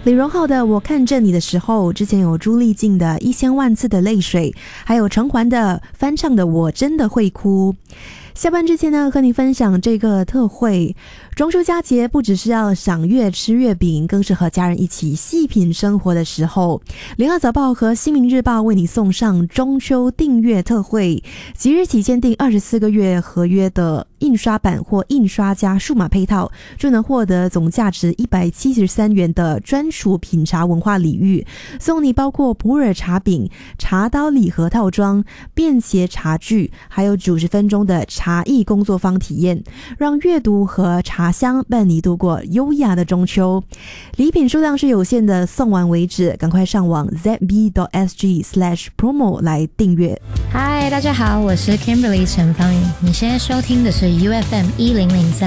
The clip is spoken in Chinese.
李荣浩的《我看着你的时候》，之前有朱丽静的《1000万次的泪水》，还有陈环的翻唱的《我真的会哭》。下班之前呢，和你分享这个特惠。中秋佳节不只是要赏月吃月饼，更是和家人一起细品生活的时候。联合早报和新民日报为你送上中秋订阅特惠，即日起限定24个月合约的印刷版或印刷加数码配套，就能获得总价值173元的专属品茶文化礼遇，送你包括普洱茶饼、茶刀礼盒套装、便携茶具，还有90分钟的茶艺工作坊体验，让阅读和茶香伴你度过优雅的中秋。礼品数量是有限的，送完为止，赶快上网 zb.sg/promo 来订阅。 嗨，大家好，我是 Kimberly 陈芳宇，你现在收听的是 UFM 1003